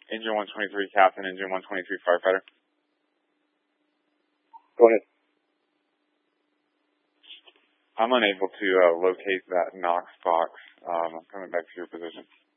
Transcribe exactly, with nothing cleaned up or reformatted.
Engine one twenty-three Captain, Engine one twenty-three Firefighter. Go ahead. I'm unable to uh, locate that Knox box. Um, I'm coming back to your position.